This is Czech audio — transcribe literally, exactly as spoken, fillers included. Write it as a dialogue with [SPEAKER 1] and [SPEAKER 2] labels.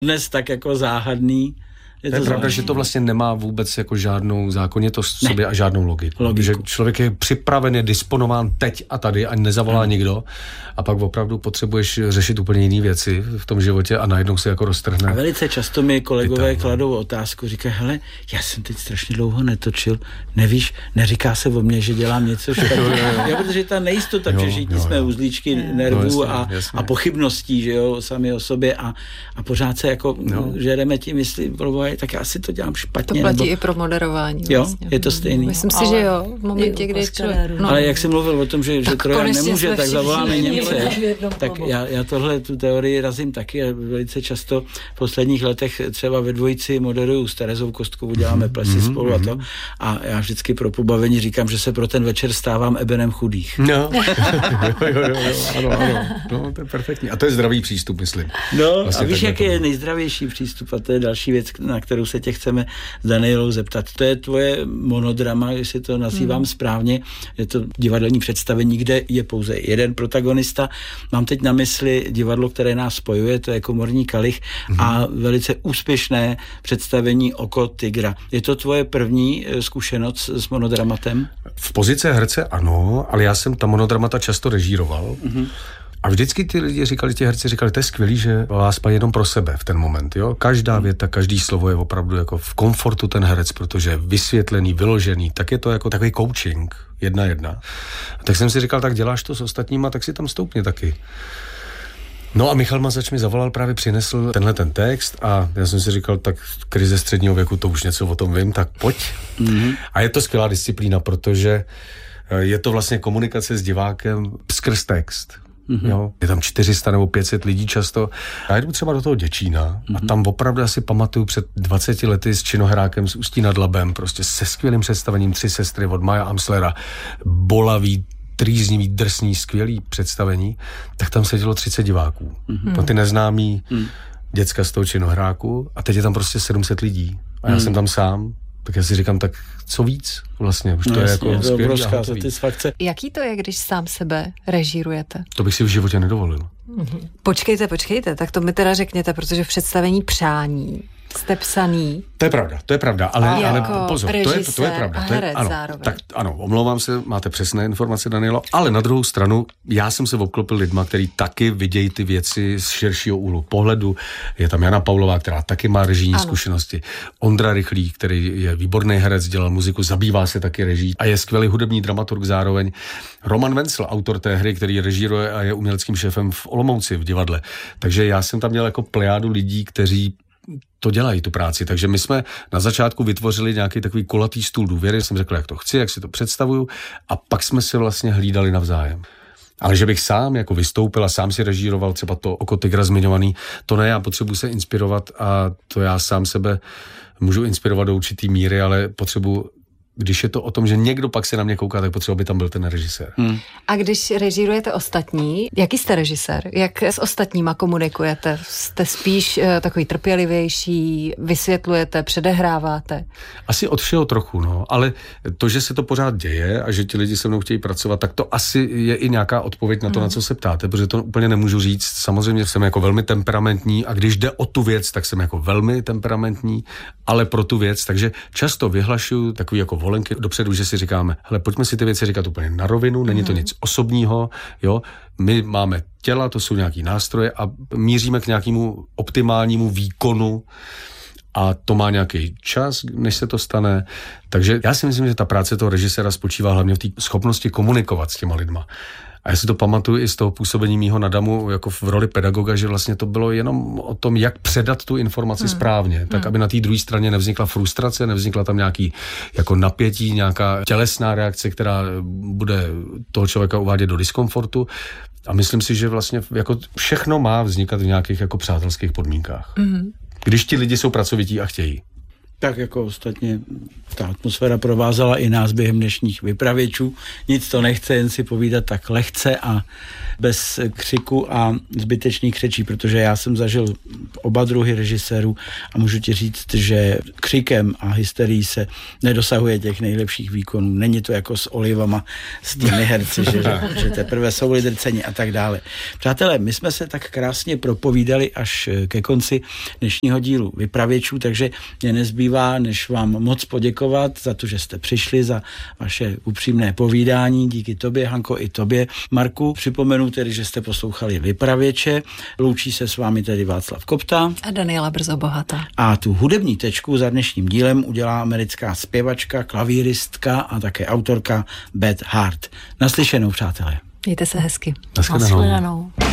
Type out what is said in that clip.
[SPEAKER 1] dnes tak jako záhadný.
[SPEAKER 2] Je to, to je pravda, že to vlastně nemá vůbec jako žádnou zákonitost v sobě a žádnou logiku. logiku. Že člověk je připraven, je disponován teď a tady a nezavolá hmm. nikdo a pak opravdu potřebuješ řešit úplně jiné věci v tom životě a najednou se jako roztrhne.
[SPEAKER 1] A velice často mi kolegové kladou otázku, říkají, hele, já jsem teď strašně dlouho netočil, nevíš, neříká se o mně, že dělám něco špatně. Já, protože ta nejistota, že všichni jsme uzlíčky nervů no, jasně, a, jasně. a pochybností, že jo, sami o sobě a, a pořád se jako no. žereme tím, jestli tak já asi to dělám špatně.
[SPEAKER 3] To platí
[SPEAKER 1] nebo...
[SPEAKER 3] i pro moderování.
[SPEAKER 1] Jo,
[SPEAKER 3] vlastně.
[SPEAKER 1] je to stejný.
[SPEAKER 3] Myslím si, že jo. V momentě, kdy člověk...
[SPEAKER 1] No. Ale jak jsem mluvil o tom, že, že Trojan nemůže, tak zavoláme Němce. Tak já, já tohle, tu teorii razím taky a velice často v posledních letech třeba ve dvojici moderuju s Terezou Kostkovou, děláme plesy mm-hmm. spolu a to. A já vždycky pro pobavení říkám, že se pro ten večer stávám Ebenem chudých.
[SPEAKER 2] No, jo, jo, jo, jo, ano, ano. No, to je perfektní. A to je zdravý přístup, myslím.
[SPEAKER 1] No, vlastně a víš, jaký je nejzdravější přístup a to je další věc, na kterou se tě chceme s Danielou zeptat. To je tvoje monodrama, jestli to nazývám hmm. správně. Je to divadelní představení, kde je pouze jeden protagonista. Mám teď na mysli divadlo, které nás spojuje, to je Komorní kalich hmm. a velice úspěšné představení Oko tygra. Je to tvoje první zkušenost s monodramatem?
[SPEAKER 2] V pozici herce ano, ale já jsem ta monodramata často režíroval. Hmm. A vždycky ty lidi říkali, ti herci říkali, to je skvělý, že vás spá jenom pro sebe v ten moment, jo. Každá věta, každý slovo je opravdu jako v komfortu ten herec, protože je vysvětlený, vyložený, tak je to jako takový coaching, jedna jedna. A tak jsem si říkal, tak děláš to s ostatníma, tak si tam stoupni taky. No a Michal Mazač mi zavolal, právě přinesl tenhle ten text a já jsem si říkal, tak krize středního věku, to už něco o tom vím, tak pojď. Mm-hmm. A je to skvělá disciplína, protože je to vlastně komunikace s divákem skrz text. Mm-hmm. Jo, je tam čtyři sta nebo pět set lidí často. Já jdu třeba do toho Děčína mm-hmm. a tam opravdu asi pamatuju před dvaceti lety s činohrákem z Ústí nad Labem, prostě se skvělým představením Tři sestry od Maja Amslera, bolavý, trýznivý, drsný, skvělý představení, tak tam sedělo třicet diváků. Mm-hmm. No ty neznámí mm. děcka z toho činohráku a teď je tam prostě sedm set lidí. A já mm. jsem tam sám, tak já si říkám, tak co víc vlastně, už to no, je jasně, jako skvělý a hotový.
[SPEAKER 3] Jaký to je, když sám sebe režírujete?
[SPEAKER 2] To bych si v životě nedovolil.
[SPEAKER 3] Mm-hmm. Počkejte, počkejte, tak to mi teda řekněte, protože v představení Přání jste psaný.
[SPEAKER 2] To je pravda, to je pravda, ale, ale
[SPEAKER 3] jako
[SPEAKER 2] pozor, to je, to je pravda. To je, ano, tak, ano, omlouvám se, máte přesné informace, Danielo, ale na druhou stranu, já jsem se obklopil lidma, který taky vidějí ty věci z širšího úhlu pohledu. Je tam Jana Pavlová, která taky má režijní ano. zkušenosti. Ondra Rychlý, který je výborný herec, dělal muziku, zabývá se taky režií a je skvělý hudební dramaturg zároveň. Roman Vencel, autor té hry, který režíruje a je uměleckým šéfem v Olomouci v divadle. Takže já jsem tam měl jako plejádu lidí, kteří to dělají, tu práci. Takže my jsme na začátku vytvořili nějaký takový kulatý stůl důvěry, jsem řekl, jak to chci, jak si to představuju a pak jsme se vlastně hlídali navzájem. Ale že bych sám jako vystoupil a sám si režíroval třeba to Oko tygra zmiňovaný, to ne, já potřebuji se inspirovat a to já sám sebe můžu inspirovat do určitý míry, ale potřebuji, když je to o tom, že někdo pak se na mě kouká, tak potřeba by tam byl ten režisér. Hmm.
[SPEAKER 3] A když režírujete ostatní, jaký jste režisér? Jak s ostatníma komunikujete? Jste spíš uh, takový trpělivější, vysvětlujete, předehráváte?
[SPEAKER 2] Asi od všeho trochu, no. Ale to, že se to pořád děje a že ti lidi se mnou chtějí pracovat, tak to asi je i nějaká odpověď na to, hmm. na co se ptáte, protože to úplně nemůžu říct. Samozřejmě jsem jako velmi temperamentní a když jde o tu věc, tak jsem jako velmi temperamentní, ale pro tu věc, takže často vyhlašuju takový jako volenky dopředu, že si říkáme, hele, pojďme si ty věci říkat úplně na rovinu, není to nic osobního, jo, my máme těla, to jsou nějaký nástroje a míříme k nějakému optimálnímu výkonu a to má nějaký čas, než se to stane, takže já si myslím, že ta práce toho režiséra spočívá hlavně v té schopnosti komunikovat s těma lidma. A já si to pamatuju i z toho působení mýho na Damu jako v roli pedagoga, že vlastně to bylo jenom o tom, jak předat tu informaci hmm. správně, tak hmm. aby na té druhé straně nevznikla frustrace, nevznikla tam nějaký jako napětí, nějaká tělesná reakce, která bude toho člověka uvádět do diskomfortu. A myslím si, že vlastně jako všechno má vznikat v nějakých jako přátelských podmínkách. Hmm. Když ti lidi jsou pracovití a chtějí.
[SPEAKER 1] Tak jako ostatně ta atmosféra provázela i nás během dnešních vypravěčů. Nic to nechce, jen si povídat tak lehce a bez křiku a zbytečných křečí, protože já jsem zažil oba druhy režisérů a můžu ti říct, že křikem a hysterií se nedosahuje těch nejlepších výkonů. Není to jako s olivama, s těmi herci, že, že teprve jsou lidrceni a tak dále. Přátelé, my jsme se tak krásně propovídali až ke konci dnešního dílu vypravěčů, takže mě nezbývá, než vám moc poděkovat za to, že jste přišli, za vaše upřímné povídání. Díky tobě, Hanko, i tobě, Marku. Připomenu tedy, že jste poslouchali Vypravěče. Loučí se s vámi tedy Václav Kopta
[SPEAKER 3] a Daniela Brzobohatá.
[SPEAKER 1] A tu hudební tečku za dnešním dílem udělá americká zpěvačka, klavíristka a také autorka Beth Hart. Naslyšenou, přátelé.
[SPEAKER 3] Mějte se hezky.
[SPEAKER 2] Naschledanou.
[SPEAKER 3] Naschledanou.